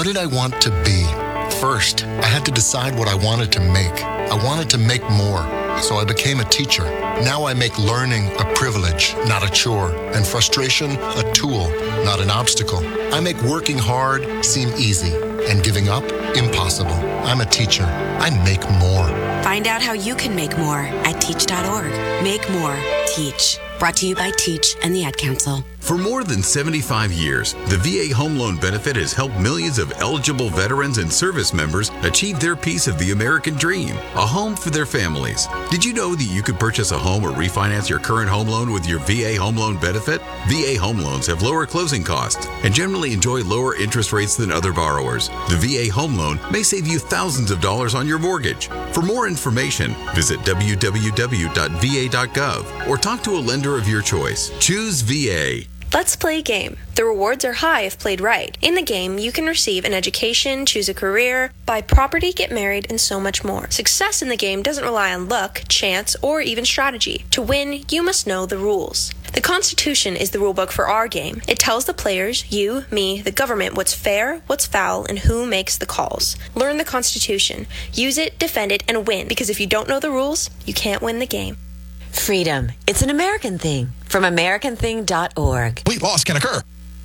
What did I want to be? First, I had to decide what I wanted to make. I wanted to make more, so I became a teacher. Now I make learning a privilege, not a chore, and frustration a tool, not an obstacle. I make working hard seem easy, and giving up impossible. I'm a teacher. I make more. Find out how you can make more at teach.org. Make more. Teach. Brought to you by Teach and the Ad Council. For more than 75 years, the VA Home Loan Benefit has helped millions of eligible veterans and service members achieve their piece of the American dream, a home for their families. Did you know that you could purchase a home or refinance your current home loan with your VA Home Loan Benefit? VA home loans have lower closing costs and generally enjoy lower interest rates than other borrowers. The VA Home Loan may save you thousands of dollars on your mortgage. For more information, visit www.va.gov or talk to a lender of your choice. Choose VA. Let's play a game. The rewards are high if played right. In the game, you can receive an education, choose a career, buy property, get married, and so much more. Success in the game doesn't rely on luck, chance, or even strategy. To win, you must know the rules. The Constitution is the rulebook for our game. It tells the players, you, me, the government, what's fair, what's foul, and who makes the calls. Learn the Constitution. Use it, defend it, and win, because if you don't know the rules, you can't win the game. Freedom. It's an American thing. From AmericanThing.org. Weight loss can occur.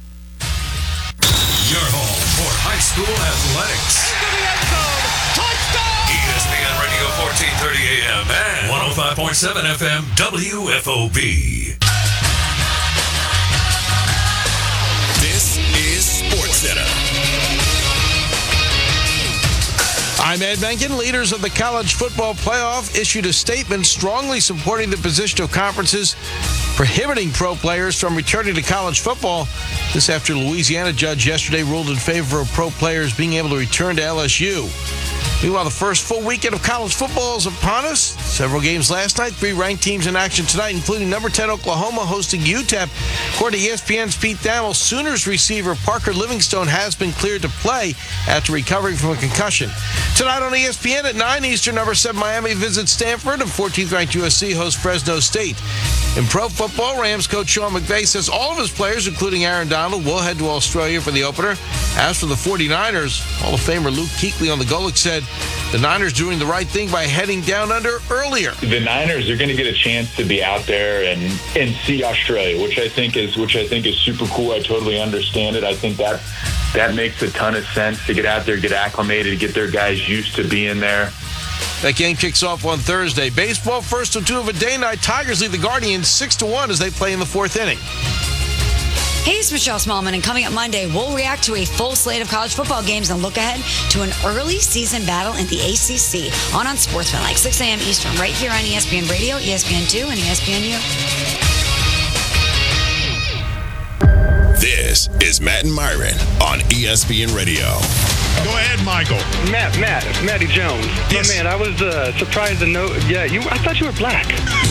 Your home for high school athletics. Into the end zone. Touchdown! ESPN Radio 1430 AM and 105.7 FM WFOB. This is SportsCenter. I'm Ed Menken. Leaders of the college football playoff issued a statement strongly supporting the position of conferences prohibiting pro players from returning to college football. This after a Louisiana judge yesterday ruled in favor of pro players being able to return to LSU. Meanwhile, the first full weekend of college football is upon us. Several games last night, 3 ranked teams in action tonight, including number 10 Oklahoma hosting UTEP. According to ESPN's Pete Thamel, Sooners receiver Parker Livingstone has been cleared to play after recovering from a concussion. Tonight on ESPN at 9 Eastern, number 7 Miami visits Stanford, and 14th ranked USC hosts Fresno State. In pro football, Rams coach Sean McVay says all of his players, including Aaron Donald, will head to Australia for the opener. As for the 49ers, Hall of Famer Luke Kuechly on the Golic said the Niners doing the right thing by heading down under earlier. The Niners are going to get a chance to be out there and see Australia, which I think is super cool. I totally understand it. I think that makes a ton of sense to get out there, get acclimated, get their guys used to being there. That game kicks off on Thursday. Baseball, first and 2 of a day night. Tigers lead the Guardians 6-1 as they play in the 4th inning. Hey, it's Michelle Smallman, and coming up Monday, we'll react to a full slate of college football games and look ahead to an early season battle in the ACC on Sportsman, like 6 a.m. Eastern, right here on ESPN Radio, ESPN2, and ESPNU. This is Matt and Myron on ESPN Radio. Go ahead, Michael. Matt, it's Matty Jones. Yes. Oh, man, I was surprised to know. Yeah, I thought you were black.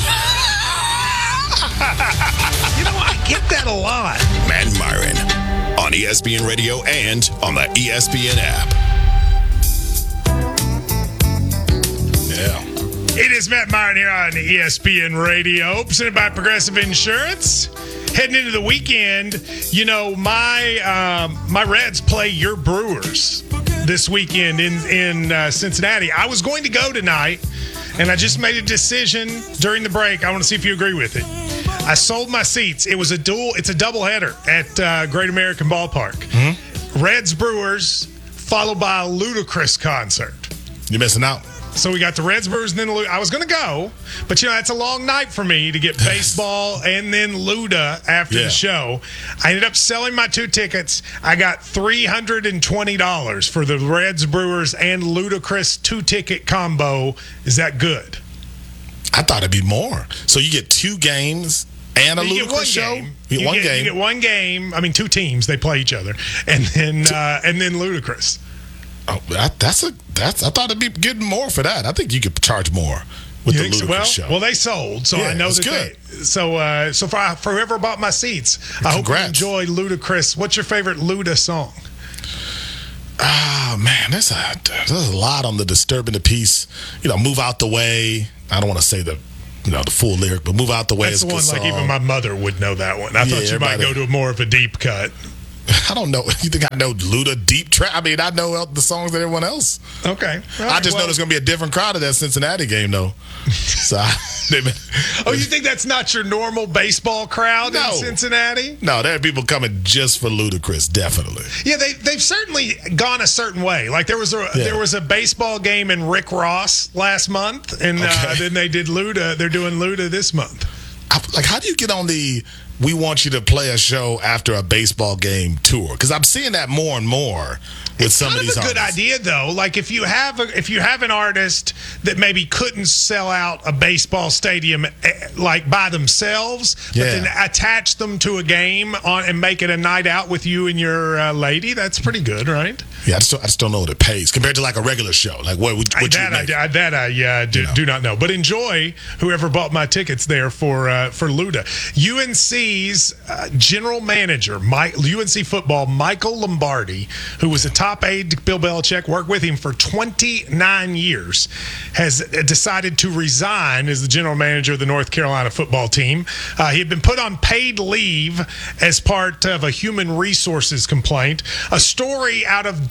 You know, I get that a lot. Matt and Myron on ESPN Radio and on the ESPN app. Yeah. It is Matt Myron here on ESPN Radio, presented by Progressive Insurance. Heading into the weekend, you know, my Reds play your Brewers this weekend in Cincinnati. I was going to go tonight, and I just made a decision during the break. I want to see if you agree with it. I sold my seats. It's a doubleheader at Great American Ballpark. Mm-hmm. Reds Brewers, followed by a Ludacris concert. You're missing out. So we got the Reds Brewers and then I was going to go, but that's a long night for me to get baseball and then Luda after the show. I ended up selling my 2 tickets. I got $320 for the Reds Brewers and Ludacris 2-ticket combo. Is that good? I thought it'd be more. So you get 2 games and a Ludacris show? You get one game. I mean, 2 teams. They play each other. And then Ludacris. Oh, I thought it'd be getting more for that. I think you could charge more with the Ludacris show. Well, they sold, so I know that's good. So for whoever bought my seats, I hope you enjoy Ludacris. What's your favorite Luda song? Oh, man, there's a lot on the Disturbing the Peace. Move Out the Way. I don't want to say the full lyric, but Move Out the Way is a good song. That's the one, like even my mother would know that one. I thought you might go to more of a deep cut. I don't know. You think I know Luda Deep Track? I mean, I know the songs that everyone else. Okay. Right, I just know there's going to be a different crowd at that Cincinnati game, though. So, you think that's not your normal baseball crowd in Cincinnati? No, there are people coming just for Ludacris, definitely. Yeah, they've certainly gone a certain way. Like there was a baseball game in Rick Ross last month, and then they did Luda. They're doing Luda this month. Like, how do you get on the "we want you to play a show after a baseball game" tour? Because I'm seeing that more and more with some of these artists. It's kind of a good idea, though. Like if you have an artist that maybe couldn't sell out a baseball stadium like by themselves, but then attach them to a game and make it a night out with you and your lady, that's pretty good, right? Yeah, I just don't know what it pays compared to like a regular show. Like what I do not know. But enjoy whoever bought my tickets there for Luda. UNC's general manager, UNC football, Michael Lombardi, who was a top aide to Bill Belichick, worked with him for 29 years, has decided to resign as the general manager of the North Carolina football team. He had been put on paid leave as part of a human resources complaint. A story out of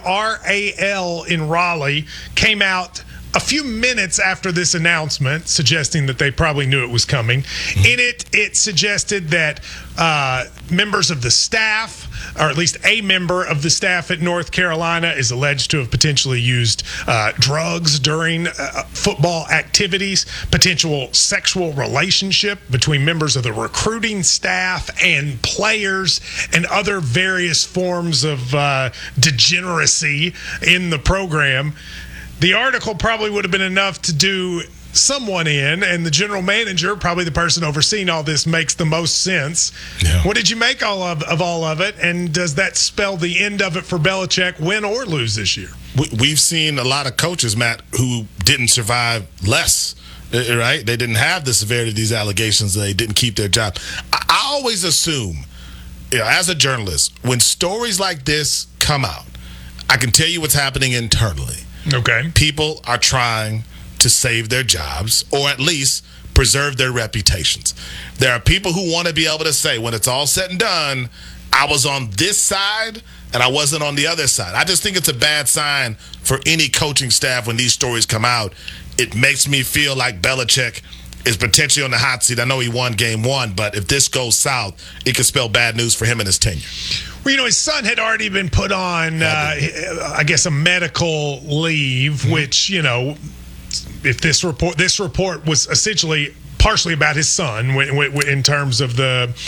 WRAL in Raleigh came out a few minutes after this announcement, suggesting that they probably knew it was coming. In it suggested that members of the staff, or at least a member of the staff at North Carolina, is alleged to have potentially used drugs during football activities, potential sexual relationship between members of the recruiting staff and players, and other various forms of degeneracy in the program. The article probably would have been enough to do someone in, and the general manager, probably the person overseeing all this, makes the most sense. Yeah. What did you make of all of it, and does that spell the end of it for Belichick, win or lose this year? We've seen a lot of coaches, Matt, who didn't survive less, right? They didn't have the severity of these allegations. They didn't keep their job. I always assume, as a journalist, when stories like this come out, I can tell you what's happening internally. Okay. People are trying to save their jobs or at least preserve their reputations. There are people who want to be able to say, when it's all said and done, I was on this side and I wasn't on the other side. I just think it's a bad sign for any coaching staff when these stories come out. It makes me feel like Belichick is potentially on the hot seat. I know he won game one, but if this goes south, it could spell bad news for him and his tenure. Well, his son had already been put on, I guess, a medical leave, which, if this report was essentially partially about his son in terms of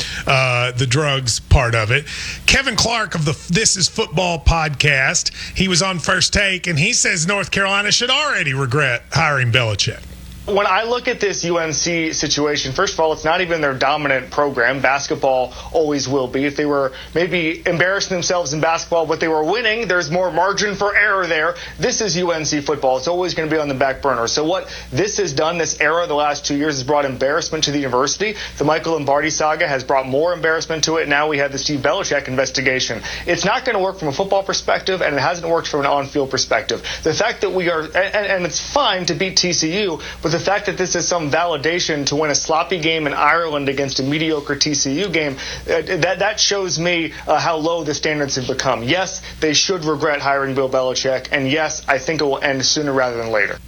the drugs part of it. Kevin Clark of the This Is Football podcast, he was on First Take, and he says North Carolina should already regret hiring Belichick. When I look at this UNC situation, first of all, it's not even their dominant program. Basketball always will be. If they were maybe embarrassing themselves in basketball, but they were winning, there's more margin for error there. This is UNC football. It's always going to be on the back burner. So what this has done, this era the last 2 years, has brought embarrassment to the university. The Michael Lombardi saga has brought more embarrassment to it. Now we have the Steve Belichick investigation. It's not going to work from a football perspective, and it hasn't worked from an on-field perspective. The fact that we are, and it's fine to beat TCU, but the fact that this is some validation to win a sloppy game in Ireland against a mediocre TCU game, that shows me how low the standards have become. Yes, they should regret hiring Bill Belichick, and yes, I think it will end sooner rather than later.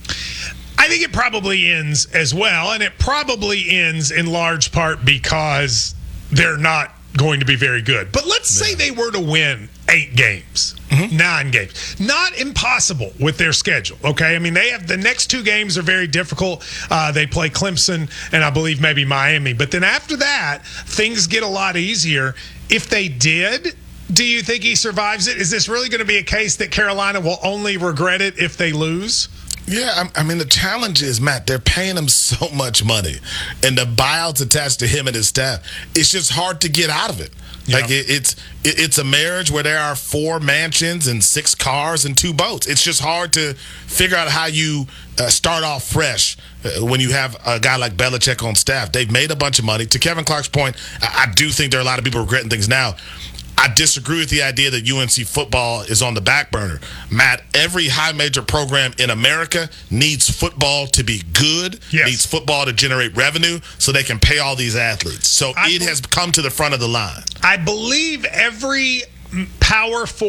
I think it probably ends as well, and it probably ends in large part because they're not going to be very good. But let's say they were to win 8 games, 9 games. Not impossible with their schedule, okay? I mean, they have the next 2 games are very difficult. They play Clemson and I believe maybe Miami. But then after that, things get a lot easier. If they did, do you think he survives it? Is this really going to be a case that Carolina will only regret it if they lose? Yeah, I mean, the challenge is, Matt, they're paying him so much money, and the buyouts attached to him and his staff, it's just hard to get out of it. Yeah. Like, it's a marriage where there are 4 mansions and 6 cars and 2 boats. It's just hard to figure out how you start off fresh when you have a guy like Belichick on staff. They've made a bunch of money. To Kevin Clark's point, I do think there are a lot of people regretting things now. I disagree with the idea that UNC football is on the back burner. Matt, every high major program in America needs football to be good, needs football to generate revenue so they can pay all these athletes. So it has come to the front of the line. I believe every Power